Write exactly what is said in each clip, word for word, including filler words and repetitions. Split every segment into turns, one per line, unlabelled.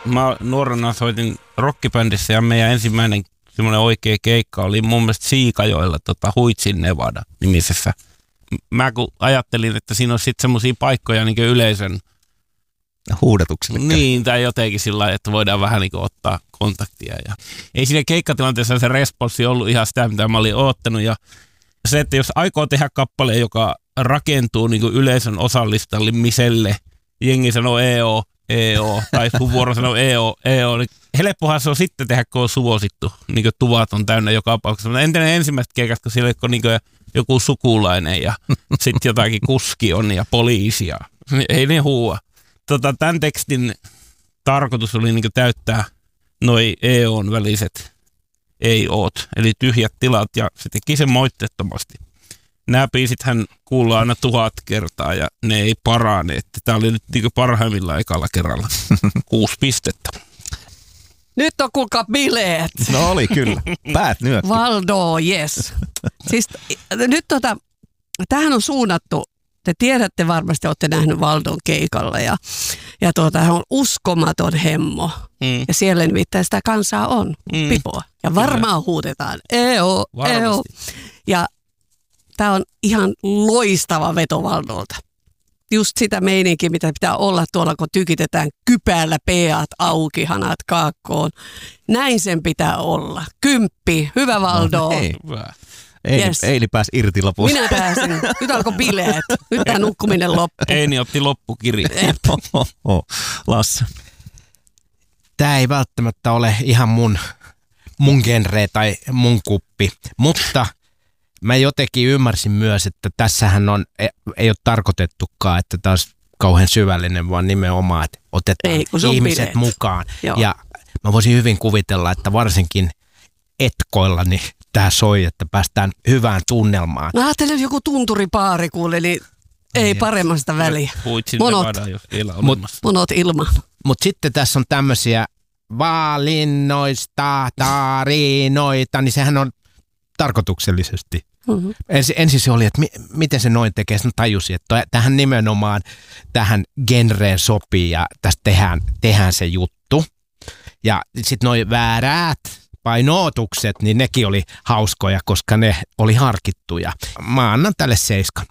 mä nuorena soitin rockibändissä ja meidän ensimmäinen semmoinen oikea keikka oli mun mielestä Siikajoella tota, Huitsin Nevada nimisessä. Mä kun ajattelin, että siinä olisi sitten semmoisia paikkoja niin kuin yleisön
huudatuksille.
Niin, tai jotenkin sillä lailla, että voidaan vähän niin kuin ottaa kontaktia. Ja ei siinä keikkatilanteessa se responssi ollut ihan sitä, mitä mä olin oottanut. Ja se, että jos aikoo tehdä kappaleen, joka rakentuu niin kuin yleisön osallistamiselle, jengi sanoo E O, E O, tai sun vuoro sanoo E O, E O, niin helppohan se on sitten tehdä, kun on suosittu. Niin kuin tuvat on täynnä joka paikassa. Ennen ensimmäistä keikasta, kun siellä on niin kuin joku sukulainen ja sitten jotakin kuski on ja poliisia. Ei ne huua. Tota, tämän tekstin tarkoitus oli niin kuin täyttää noi E O:n väliset ei-oot, eli tyhjät tilat, ja se teki sen moitteettomasti. Nämä biisithän kuullaan aina tuhat kertaa, ja ne ei parane. Tämä oli nyt niin parhaimmillaan ekalla kerralla. Kuusi pistettä.
Nyt on kuulkaa bileet.
No oli kyllä. Päät nyökki.
Valdo, yes. Siis nyt tota, tämähän on suunnattu. Te tiedätte varmasti, olette nähnyt Valdon keikalla ja, ja tuota, hän on uskomaton hemmo. Mm. Ja siellä nimittäin sitä kansaa on, mm. pipoa. Ja varmaan Kyllä. huudetaan, eo, eo. Ja tämä on ihan loistava veto Valdolta. Just sitä meininkiä, mitä pitää olla tuolla, kun tykitetään kypäällä peat auki, hanat kaakkoon. Näin sen pitää olla. Kymppi, hyvä Valdo.
No, hei. Eili, yes. Eili pääsi irti lopussa.
Minä pääsin. Nyt alkoi bileet. Nyt tämä nukkuminen loppu.
Eini otti loppukirjan.
Lasse.
Tämä ei välttämättä ole ihan mun, mun genre tai mun kuppi, mutta mä jotenkin ymmärsin myös, että tässähän on, ei ole tarkoitettukaan, että tämä olisi kauhean syvällinen, vaan nimenomaan, että otetaan ei, ihmiset bileet. mukaan. Joo. Ja mä voisin hyvin kuvitella, että varsinkin etkoilla niin tämä soi, että päästään hyvään tunnelmaan.
Mä ajattelin, joku tunturipaari kuule, niin ei paremmasta väliä. Monot,
Mut,
monot ilman.
Mutta sitten tässä on tämmöisiä valinnoista tarinoita, niin sehän on tarkoituksellisesti. Mm-hmm. Ensin, ensin se oli, että mi, miten se noin tekee. Sitten tajusin, että tähän nimenomaan tähän genreen sopii ja tästä tehdään, tehdään se juttu. Ja sitten noi väärät painotukset, niin nekin oli hauskoja, koska ne oli harkittuja. Mä annan tälle seiskan.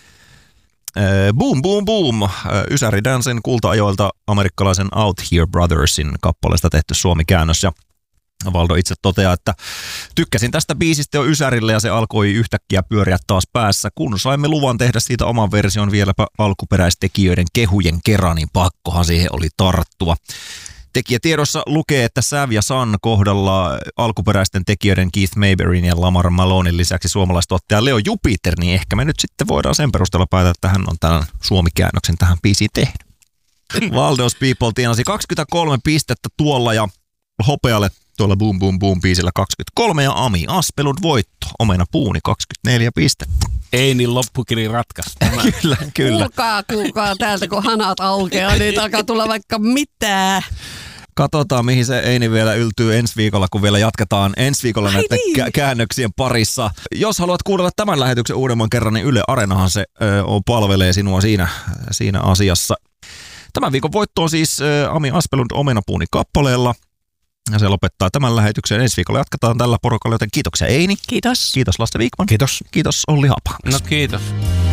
Äh, boom, boom, boom. Äh, Ysäri Dancen kulta-ajoilta amerikkalaisen Out Here Brothersin kappaleesta tehty suomikäännös. Ja Valdo itse toteaa, että tykkäsin tästä biisistä jo Ysärille ja se alkoi yhtäkkiä pyöriä taas päässä. Kun saimme luvan tehdä siitä oman version vieläpä alkuperäistekijöiden kehujen kerran, niin pakkohan siihen oli tarttua. Tekijätiedossa lukee, että Sav ja Sun kohdalla alkuperäisten tekijöiden Keith Mayberryn ja Lamar Malonen lisäksi suomalaistuottaja Leo Jupiter, niin ehkä me nyt sitten voidaan sen perusteella päätä, että hän on tämän suomikäännöksen tähän biisiin tehnyt. Valdos People tienasi kaksikymmentäkolme pistettä tuolla ja hopealle tuolla Boom Boom Boom biisillä kaksikymmentäkolme ja Ami Aspelun voitto. Omena Puuni kaksikymmentäneljä pistettä.
Ei niin loppukiri ratkaisi.
kyllä, kyllä.
Kuulkaa, kuulkaa täältä, kun hanat aukeaa, niin alkaa tulla vaikka mitään.
Katsotaan, mihin se Eini vielä yltyy ensi viikolla, kun vielä jatketaan ensi viikolla Ai näiden niin. kä- käännöksien parissa. Jos haluat kuunnella tämän lähetyksen uudemman kerran, niin Yle Areenahan se ö, on, palvelee sinua siinä, siinä asiassa. Tämän viikon voitto on siis ö, Ami Aspelund Omenapuuni kappaleella. Ja se lopettaa tämän lähetyksen. Ensi viikolla jatketaan tällä porukalla, joten kiitoksia Eini.
Kiitos.
Kiitos Lasse Vikman.
Kiitos.
Kiitos Olli Hapa.
No kiitos.